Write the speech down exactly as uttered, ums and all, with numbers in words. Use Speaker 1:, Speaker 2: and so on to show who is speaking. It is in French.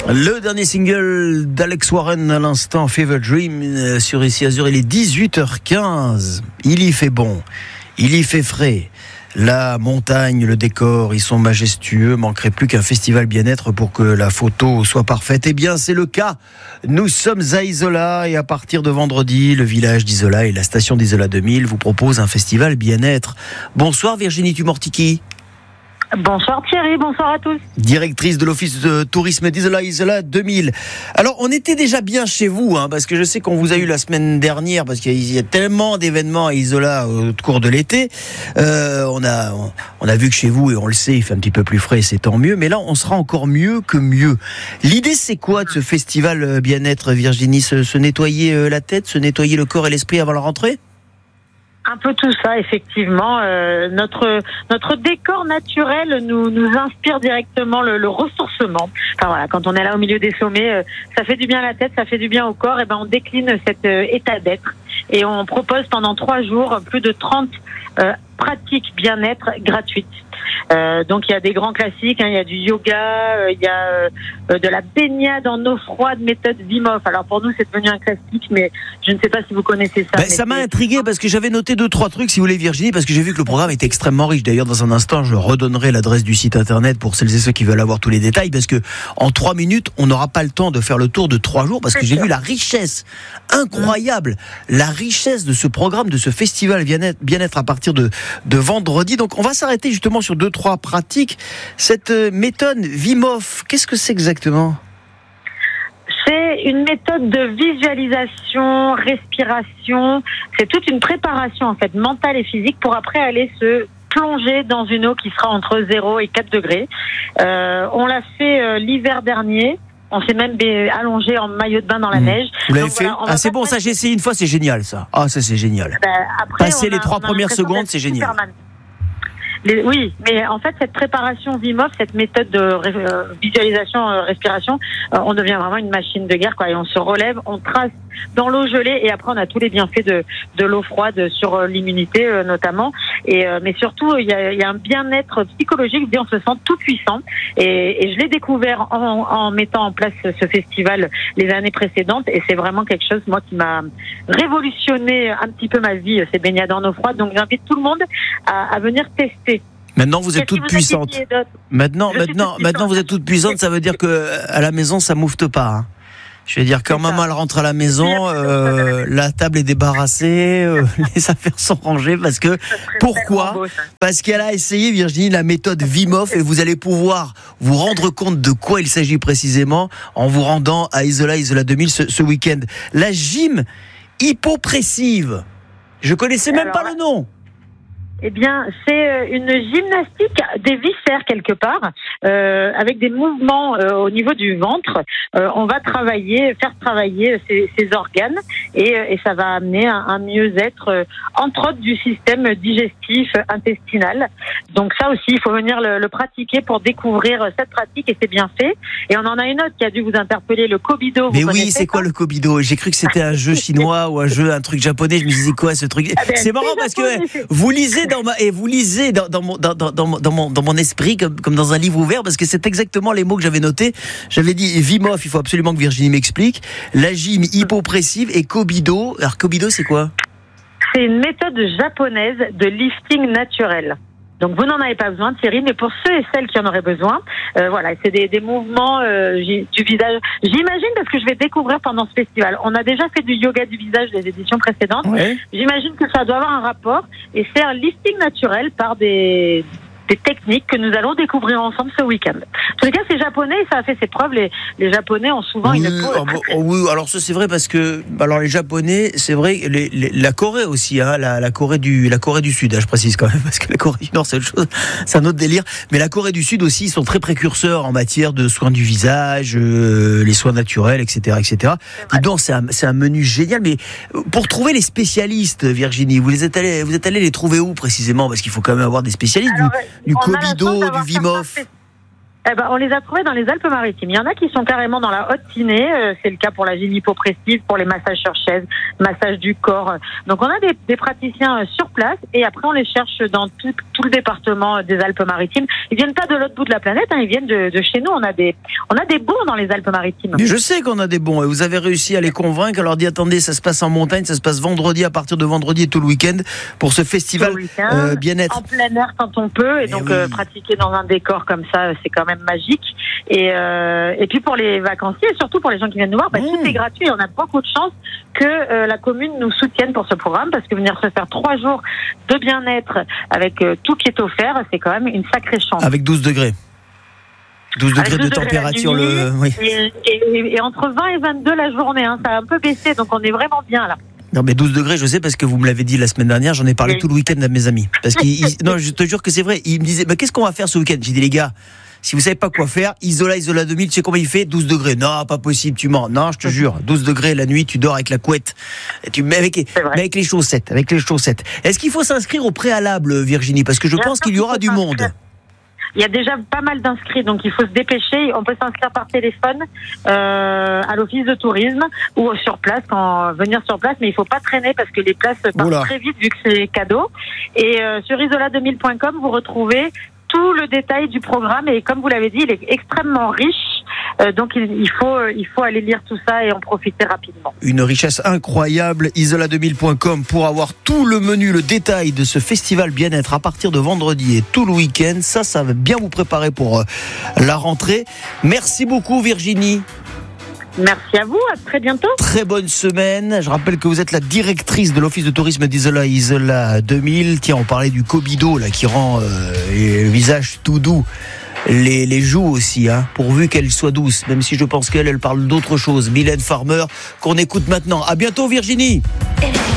Speaker 1: Le dernier single d'Alex Warren à l'instant, Fever Dream, sur Ici Azur. Il est dix-huit heures quinze. Il y fait bon, il y fait frais. La montagne, le décor, ils sont majestueux. Manquerait plus qu'un festival bien-être pour que la photo soit parfaite. Eh bien, c'est le cas. Nous sommes à Isola et à partir de vendredi, le village d'Isola et la station d'Isola deux mille vous proposent un festival bien-être. Bonsoir Virginie Tumortiki.
Speaker 2: Bonsoir Thierry, bonsoir à tous.
Speaker 1: Directrice de l'Office de tourisme d'Isola, Isola deux mille. Alors, on était déjà bien chez vous, hein, parce que je sais qu'on vous a eu la semaine dernière, parce qu'il y a tellement d'événements à Isola au cours de l'été. Euh, on a, on, on a vu que chez vous, et on le sait, il fait un petit peu plus frais, c'est tant mieux. Mais là, on sera encore mieux que mieux. L'idée, c'est quoi de ce festival bien-être, Virginie? Se, se nettoyer la tête, se nettoyer le corps et l'esprit avant la rentrée?
Speaker 2: Un peu tout ça, effectivement. Euh, notre notre décor naturel nous nous inspire directement le, le ressourcement. Enfin voilà, quand on est là au milieu des sommets, euh, ça fait du bien à la tête, ça fait du bien au corps. Et ben on décline cet euh, état d'être et on propose pendant trois jours plus de trente euh, pratiques bien-être gratuites. Euh, donc il y a des grands classiques, hein, il y a du yoga, euh, il y a euh, de la baignade en eau froide, méthode Wim Hof. Alors pour nous c'est devenu un classique, mais je ne sais pas si vous connaissez ça.
Speaker 1: Ben, ça m'a intrigué parce que j'avais noté deux trois trucs, si vous voulez Virginie, parce que j'ai vu que le programme était extrêmement riche. D'ailleurs dans un instant je redonnerai l'adresse du site internet pour celles et ceux qui veulent avoir tous les détails, parce que en trois minutes on n'aura pas le temps de faire le tour de trois jours, parce que j'ai vu la richesse incroyable, la richesse de ce programme, de ce festival bien-être, bien-être à partir de, de vendredi. Donc on va s'arrêter justement sur deux trois pratiques. Cette méthode Wim Hof, qu'est-ce que c'est exactement?
Speaker 2: C'est une méthode de visualisation, respiration. C'est toute une préparation en fait mentale et physique pour après aller se plonger dans une eau qui sera entre zéro et quatre degrés. Euh, on l'a fait euh, l'hiver dernier. On s'est même allongé en maillot de bain dans la mmh. neige.
Speaker 1: Vous l'avez Donc, fait voilà, Ah c'est bon, ça j'ai essayé une fois, c'est génial ça. Ah ça c'est génial.
Speaker 2: Ben, après,
Speaker 1: Passer les
Speaker 2: a,
Speaker 1: trois premières secondes, c'est génial.
Speaker 2: Les, oui, mais en fait, cette préparation Wim Hof, cette méthode de ré, euh, visualisation, euh, respiration, euh, on devient vraiment une machine de guerre, quoi. Et on se relève, on trace dans l'eau gelée, et après on a tous les bienfaits de, de l'eau froide sur euh, l'immunité euh, notamment. Et euh, mais surtout, il y a, y a un bien-être psychologique. On se sent tout puissant. Et, et je l'ai découvert en, en mettant en place ce festival les années précédentes. Et c'est vraiment quelque chose, moi, qui m'a révolutionné un petit peu ma vie, ces baignades en eau froide. Donc j'invite tout le monde à, à venir tester.
Speaker 1: Maintenant, vous êtes toute puissante. Maintenant, maintenant, maintenant, vous êtes toute puissante. Ça veut dire que à la maison, ça moufte pas. Hein. Je veux dire, quand maman elle rentre à la maison, euh, la table est débarrassée, euh, les affaires sont rangées, parce que pourquoi ? Parce qu'elle a essayé, Virginie, la méthode Wim Hof, et vous allez pouvoir vous rendre compte de quoi il s'agit précisément en vous rendant à Isola, Isola deux mille ce, ce week-end. La gym hypopressive. Je connaissais même Alors, pas le nom.
Speaker 2: Eh bien, c'est une gymnastique des viscères quelque part, euh, avec des mouvements euh, au niveau du ventre. Euh, on va travailler, faire travailler ces, ces organes, et, et ça va amener un, un mieux-être, euh, entre autres du système digestif, intestinal. Donc ça aussi, il faut venir le, le pratiquer pour découvrir cette pratique et ses bienfaits. Et on en a une autre qui a dû vous interpeller, le Kobido.
Speaker 1: Mais oui, c'est quoi le Kobido ? J'ai cru que c'était un jeu chinois ou un jeu, un truc japonais. Je me disais quoi ce truc ?
Speaker 2: Ah ben,
Speaker 1: c'est marrant parce que vous lisez dans ma, et vous lisez dans, dans, mon, dans, dans, dans, mon, dans mon esprit comme, comme dans un livre ouvert, parce que c'est exactement les mots que j'avais notés. J'avais dit Wim Hof, il faut absolument que Virginie m'explique. La gym hypopressive et Kobido. Alors Kobido, c'est quoi ?
Speaker 2: C'est une méthode japonaise de lifting naturel. Donc vous n'en avez pas besoin, Thierry, mais pour ceux et celles qui en auraient besoin, euh, voilà, c'est des, des mouvements euh, du visage. J'imagine, parce que je vais découvrir pendant ce festival. On a déjà fait du yoga du visage des éditions précédentes. Ouais. J'imagine que ça doit avoir un rapport, et c'est un lifting naturel par des des techniques que nous allons découvrir ensemble ce week-end. En tous les cas, c'est japonais, ça a fait ses preuves. Les, les Japonais ont souvent
Speaker 1: oui,
Speaker 2: une peau...
Speaker 1: Alors, très, très... Oui, alors ça c'est vrai, parce que alors les Japonais, c'est vrai, les, les, la Corée aussi, hein, la, la Corée du, la Corée du Sud, hein, je précise quand même, parce que la Corée du Nord c'est autre chose, c'est un autre délire. Mais la Corée du Sud aussi, ils sont très précurseurs en matière de soins du visage, euh, les soins naturels, et cetera, et cetera. Et donc c'est un, c'est un menu génial. Mais pour trouver les spécialistes, Virginie, vous les êtes allés, vous êtes allés les trouver où précisément ? Parce qu'il faut quand même avoir des spécialistes. Alors, du, du Kobido, du Wim Hof.
Speaker 2: Eh ben, on les a trouvés dans les Alpes-Maritimes. Il y en a qui sont carrément dans la Haute-Tinée. Euh, c'est le cas pour la gynécoprestige, pour les massages sur chaise, massage du corps. Donc, on a des, des praticiens euh, sur place et après, on les cherche dans tout, tout le département des Alpes-Maritimes. Ils viennent pas de l'autre bout de la planète, hein, ils viennent de, de chez nous. On a des, on a des bons dans les Alpes-Maritimes.
Speaker 1: Mais je sais qu'on a des bons. Et vous avez réussi à les convaincre. Alors, dit attendez, ça se passe en montagne, ça se passe vendredi, à partir de vendredi et tout le week-end pour ce festival euh, bien-être.
Speaker 2: En plein air quand on peut et, et donc oui. euh, pratiquer dans un décor comme ça, c'est quand même magique. Et, euh, et puis pour les vacanciers, et surtout pour les gens qui viennent nous voir, bah, mmh. tout est gratuit. On a beaucoup de chance que euh, la commune nous soutienne pour ce programme parce que venir se faire trois jours de bien-être avec euh, tout qui est offert, c'est quand même une sacrée chance.
Speaker 1: Avec douze degrés. douze degrés
Speaker 2: douze
Speaker 1: de température.
Speaker 2: Nuit,
Speaker 1: le... oui.
Speaker 2: et, et, et entre vingt et vingt-deux la journée. Hein, ça a un peu baissé, donc on est vraiment bien là.
Speaker 1: Non mais douze degrés, je sais parce que vous me l'avez dit la semaine dernière, j'en ai parlé oui. tout le week-end à mes amis. Parce qu'ils, non, je te jure que c'est vrai. Ils me disaient, bah, qu'est-ce qu'on va faire ce week-end ? J'ai dit les gars, si vous savez pas quoi faire, Isola, Isola deux mille, tu sais combien il fait ? douze degrés. Non, pas possible, tu mens. Non, je te jure, douze degrés la nuit, tu dors avec la couette. Et tu mets avec, mais avec les chaussettes, avec les chaussettes. Est-ce qu'il faut s'inscrire au préalable, Virginie ? Parce que je Bien pense qu'il y aura du monde.
Speaker 2: Il y a déjà pas mal d'inscrits, donc il faut se dépêcher. On peut s'inscrire par téléphone euh, à l'office de tourisme ou sur place, quand venir sur place, mais il faut pas traîner parce que les places partent Oula. très vite vu que c'est cadeau. Et euh, sur isola deux mille point com, vous retrouvez tout le détail du programme et comme vous l'avez dit, il est extrêmement riche. Euh, donc il, il faut il faut aller lire tout ça et en profiter rapidement.
Speaker 1: Une richesse incroyable, isola deux mille point com pour avoir tout le menu, le détail de ce festival bien-être à partir de vendredi et tout le week-end. Ça, ça va bien vous préparer pour euh, la rentrée. Merci beaucoup Virginie.
Speaker 2: Merci à vous, à très bientôt.
Speaker 1: Très bonne semaine. Je rappelle que vous êtes la directrice de l'office de tourisme d'Isola, Isola deux mille. Tiens, on parlait du Cobido là, qui rend euh, le visage tout doux. Les, les joues aussi, hein, pourvu qu'elles soient douces, même si je pense qu'elle elle parle d'autre chose. Mylène Farmer, qu'on écoute maintenant. À bientôt Virginie.